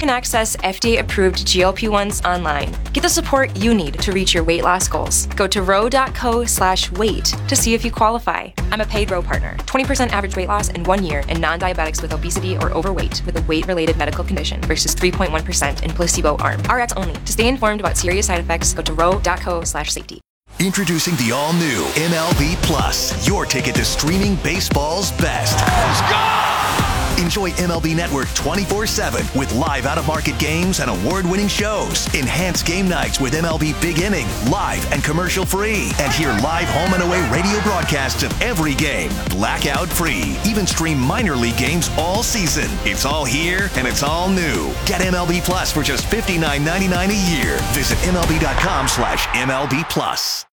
can access FDA-approved GLP-1s online. Get the support you need to reach your weight loss goals. Go to ro.co/weight to see if you qualify. I'm a paid Ro partner. 20% average weight loss in 1 year in non-diabetics with obesity or overweight with a weight-related medical condition versus 3.1% in placebo arm. RX only. To stay informed about serious side effects, go to ro.co/safety. Introducing the all-new MLB Plus, your ticket to streaming baseball's best. Let's go! Enjoy MLB Network 24/7 with live out-of-market games and award-winning shows. Enhance game nights with MLB Big Inning, live and commercial-free. And hear live home and away radio broadcasts of every game, blackout-free. Even stream minor league games all season. It's all here and it's all new. Get MLB Plus for just $59.99 a year. Visit MLB.com/MLB Plus.